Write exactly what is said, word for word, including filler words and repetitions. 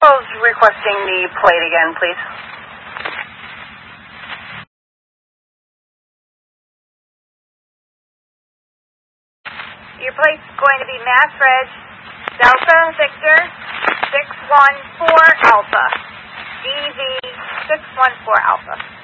Who's requesting the plate again, please? Your plate's going to be Mass Reg Delta Victor six one four Alpha. D V six one four Alpha.